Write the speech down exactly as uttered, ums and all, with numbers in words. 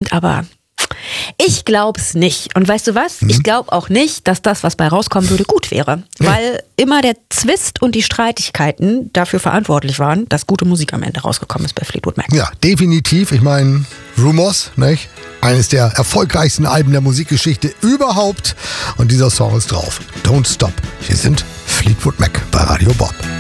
aber ich glaub's nicht. Und weißt du was? Mhm. Ich glaube auch nicht, dass das, was bei rauskommen würde, gut wäre. Nee. Weil immer der Zwist und die Streitigkeiten dafür verantwortlich waren, dass gute Musik am Ende rausgekommen ist bei Fleetwood Mac. Ja, definitiv. Ich meine, Rumors, nicht? Eines der erfolgreichsten Alben der Musikgeschichte überhaupt. Und dieser Song ist drauf. Don't Stop. Hier sind Fleetwood Mac bei Radio Bob.